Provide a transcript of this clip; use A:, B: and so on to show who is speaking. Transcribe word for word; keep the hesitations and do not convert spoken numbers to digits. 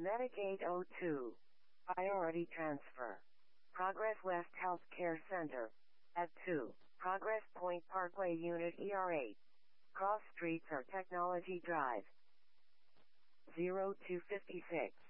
A: Medicaid oh two. Priority transfer. Progress West Healthcare Center. At two. Progress Point Parkway Unit E R eight. Cross Streets or Technology Drive. zero two five six.